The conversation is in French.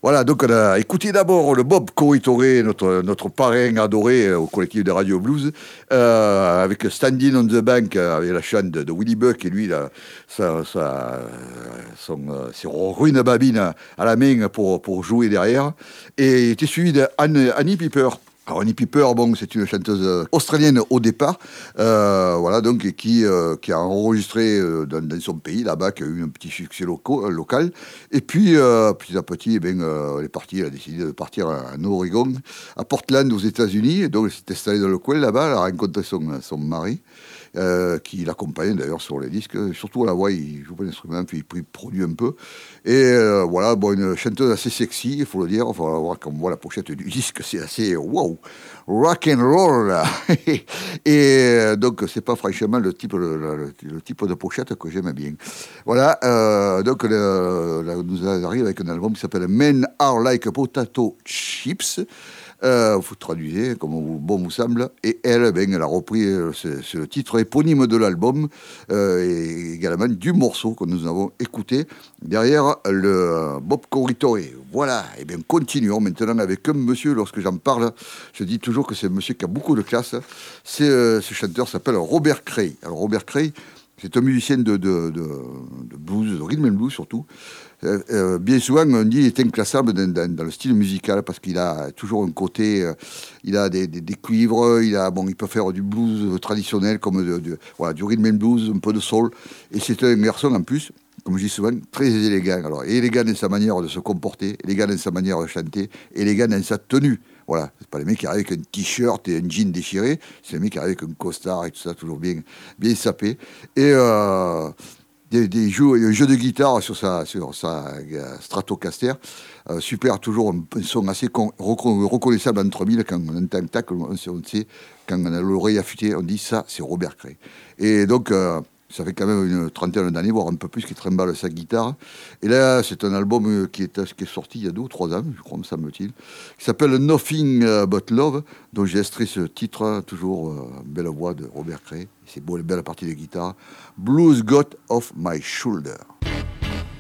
Voilà, donc on a écouté d'abord le Bob Corritore, notre parrain adoré au collectif de Radio Blues, avec Standing on the Bank, avec la chante de Willie Buck, et lui, là, ses ruines babines à la main pour jouer derrière. Et il était suivi d'Annie Piper. Alors Annie Piper, bon, c'est une chanteuse australienne au départ, voilà, donc qui a enregistré dans son pays là-bas, qui a eu un petit succès local, et puis petit à petit, eh ben, elle a décidé de partir en Oregon, à Portland, aux États-Unis, et donc elle s'est installée dans le coin là-bas, elle a rencontré son mari. Qui l'accompagne d'ailleurs sur les disques, surtout à la voix, il joue pas d'instrument, puis il produit un peu. Et voilà, bon, une chanteuse assez sexy, il faut le dire. Enfin, voir quand on voit la pochette du disque, c'est assez wow, rock and roll. Là. Et donc, c'est pas franchement le type de pochette que j'aime bien. Voilà, donc là, nous arrive avec un album qui s'appelle Men Are Like Potato Chips. Vous traduisez comme bon vous semble. Et elle, ben, elle a repris c'est le titre éponyme de l'album et également du morceau que nous avons écouté derrière le Bob Corritore. Voilà, et bien continuons maintenant avec un monsieur, lorsque j'en parle, je dis toujours que c'est un monsieur qui a beaucoup de classe. Ce chanteur s'appelle Robert Cray. Alors Robert Cray, c'est un musicien de blues, de rhythm and blues surtout. Bien souvent, on dit qu'il est inclassable dans le style musical parce qu'il a toujours un côté, il a des cuivres, il peut faire du blues traditionnel comme voilà, du rhythm and blues, un peu de soul. Et c'est un garçon en plus, comme je dis souvent, très élégant. Alors, élégant dans sa manière de se comporter, élégant dans sa manière de chanter, élégant dans sa tenue. Voilà, c'est pas les mecs qui arrivent avec un t-shirt et un jean déchiré, c'est les mecs qui arrivent avec un costard et tout ça, toujours bien sapé. Et des jeux de guitare sur sa Stratocaster, super, toujours un son assez reconnaissable entre mille. Quand on entend tac, on sait, quand on a l'oreille affûtée, on dit ça, c'est Robert Cray. Et donc, ça fait quand même une trentaine d'années, voire un peu plus, qu'il trimballe sa guitare. Et là, c'est un album qui est sorti il y a 2 ou 3 ans, je crois, me semble-t-il, qui s'appelle Nothing But Love, dont j'ai extrait ce titre, toujours belle voix de Robert Cray. C'est beau, belle partie de guitare. Blues Got Off My Shoulder.